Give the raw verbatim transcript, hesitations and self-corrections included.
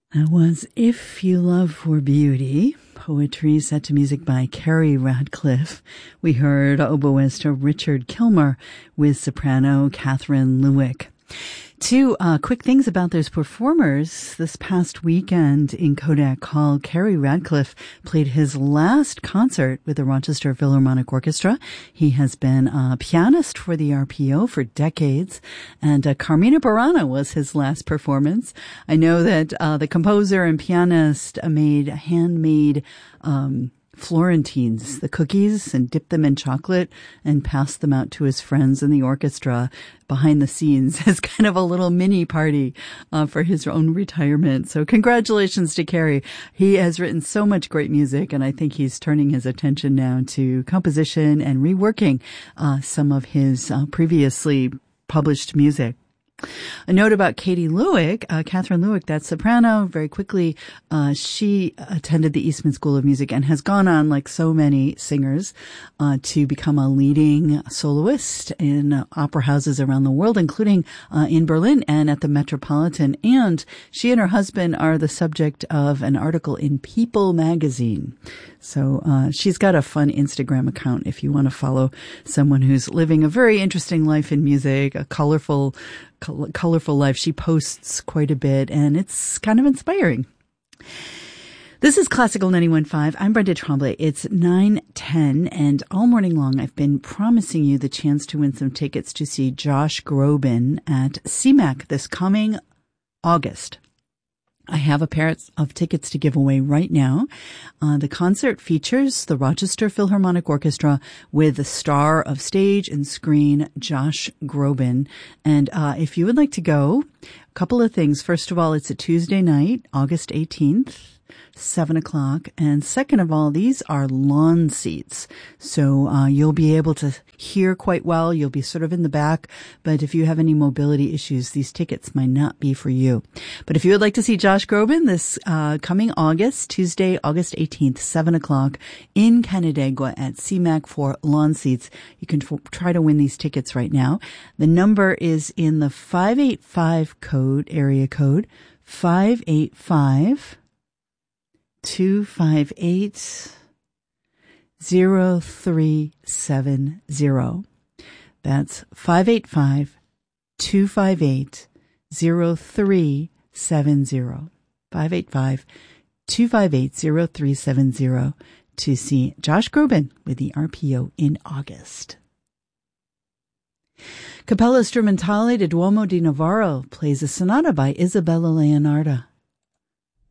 That was If You Love for Beauty, poetry set to music by Carrie Radcliffe. We heard oboist Richard Kilmer with soprano Catherine Lewick. Two uh, quick things about those performers. This past weekend in Kodak Hall, Carrie Radcliffe played his last concert with the Rochester Philharmonic Orchestra. He has been a pianist for the R P O for decades, and uh, Carmina Burana was his last performance. I know that uh, the composer and pianist made handmade um Florentines, the cookies, and dipped them in chocolate and passed them out to his friends in the orchestra behind the scenes as kind of a little mini party uh, for his own retirement. So congratulations to Carrie. He has written so much great music, and I think he's turning his attention now to composition and reworking uh, some of his uh, previously published music. A note about Katie Lewick, uh, Catherine Lewick, that soprano, very quickly, uh, she attended the Eastman School of Music and has gone on, like so many singers, uh, to become a leading soloist in uh, opera houses around the world, including uh, in Berlin and at the Metropolitan. And she and her husband are the subject of an article in People magazine. So uh, she's got a fun Instagram account if you want to follow someone who's living a very interesting life in music, a colorful colorful life. She posts quite a bit, and it's kind of inspiring. This is Classical ninety-one point five. I'm Brenda Tremblay. It's nine ten, and all morning long I've been promising you the chance to win some tickets to see Josh Groban at C MAC this coming August. I have a pair of tickets to give away right now. Uh, the concert features the Rochester Philharmonic Orchestra with the star of stage and screen, Josh Groban. And uh, if you would like to go, a couple of things. First of all, it's a Tuesday night, August eighteenth. Seven o'clock. And second of all, these are lawn seats. So, uh, you'll be able to hear quite well. You'll be sort of in the back. But if you have any mobility issues, these tickets might not be for you. But if you would like to see Josh Groban this, uh, coming August, Tuesday, August eighteenth, seven o'clock in Canandaigua at C MAC for lawn seats, you can f- try to win these tickets right now. The number is in the five eight five code, area code, five eight five two five eight zero three seven zero. That's five eight five two five eight zero three seven zero. five eight five two five eight zero three seven zero to see Josh Groban with the R P O in August. Cappella Strumentale de Duomo di Navarro plays a sonata by Isabella Leonarda.